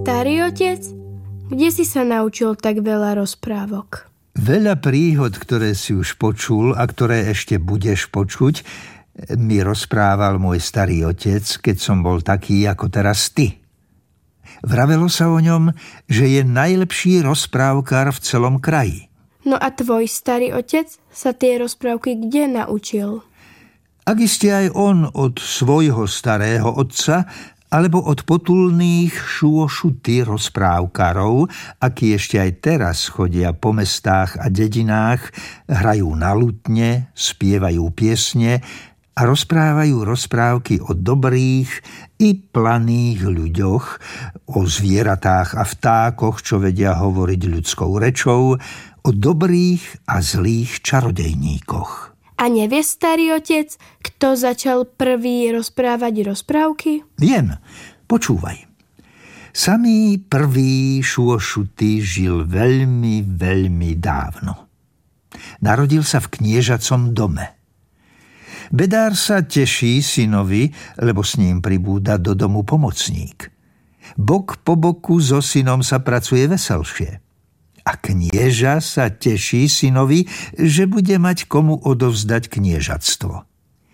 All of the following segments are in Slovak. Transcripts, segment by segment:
Starý otec, kde si sa naučil tak veľa rozprávok? Veľa príhod, ktoré si už počul a ktoré ešte budeš počuť, mi rozprával môj starý otec, keď som bol taký ako teraz ty. Vravelo sa o ňom, že je najlepší rozprávkar v celom kraji. No a tvoj starý otec sa tie rozprávky kde naučil? Ak iste aj on od svojho starého otca, alebo od potulných šuošuty rozprávkarov, akí ešte aj teraz chodia po mestách a dedinách, hrajú na lutne, spievajú piesne a rozprávajú rozprávky o dobrých i planých ľuďoch, o zvieratách a vtákoch, čo vedia hovoriť ľudskou rečou, o dobrých a zlých čarodejníkoch. A nevie starý otec, kto začal prvý rozprávať rozprávky? Viem, počúvaj. Samý prvý šuošuty žil veľmi, veľmi dávno. Narodil sa v kniežacom dome. Bedár sa teší synovi, lebo s ním pribúda do domu pomocník. Bok po boku so synom sa pracuje veselšie. A knieža sa teší synovi, že bude mať komu odovzdať kniežatstvo.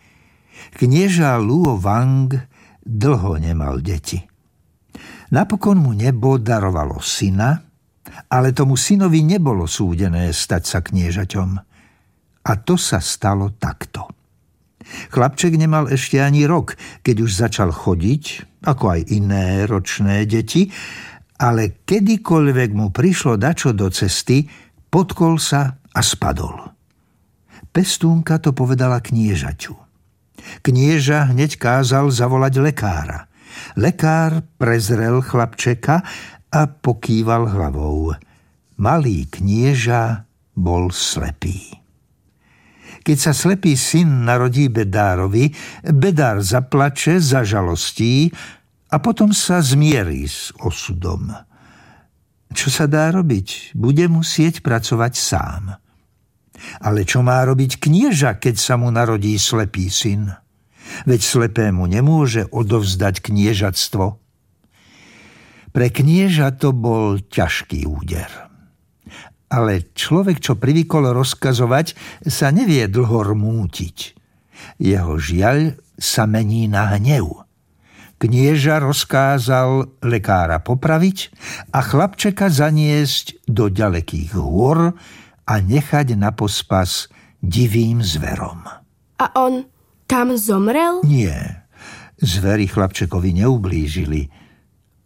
Knieža Luo Wang dlho nemal deti. Napokon mu nebo darovalo syna, ale tomu synovi nebolo súdené stať sa kniežaťom. A to sa stalo takto. Chlapček nemal ešte ani rok, keď už začal chodiť, ako aj iné ročné deti, ale kedykoľvek mu prišlo dačo do cesty, potkol sa a spadol. Pestúnka to povedala kniežaťu. Knieža hneď kázal zavolať lekára. Lekár prezrel chlapčeka a pokýval hlavou. Malý knieža bol slepý. Keď sa slepý syn narodí Bedárovi, Bedár zaplače, zažalostí a potom sa zmierí s osudom. Čo sa dá robiť? Bude musieť pracovať sám. Ale čo má robiť knieža, keď sa mu narodí slepý syn? Veď slepému nemôže odovzdať kniežatstvo. Pre knieža to bol ťažký úder. Ale človek, čo privykol rozkazovať, sa nevie dlho rmútiť. Jeho žiaľ sa mení na hnev. Knieža rozkázal lekára popraviť a chlapčeka zaniesť do ďalekých hôr a nechať na pospas divým zverom. A on tam zomrel? Nie, zveri chlapčekovi neublížili.